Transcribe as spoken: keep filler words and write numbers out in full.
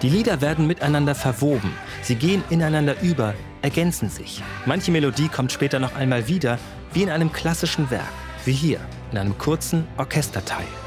Die Lieder werden miteinander verwoben, sie gehen ineinander über, ergänzen sich. Manche Melodie kommt später noch einmal wieder, wie in einem klassischen Werk, wie hier, in einem kurzen Orchesterteil.